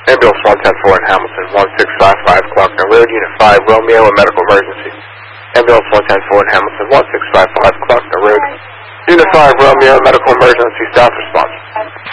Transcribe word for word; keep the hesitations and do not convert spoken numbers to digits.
Ambulance one ten four in Hamilton, one six five five Clarkner Road, Unit five, Romeo, a medical emergency. Ambulance one ten four in Hamilton, one six five five Clarkner Road, Unit five, Romeo, medical emergency, staff response.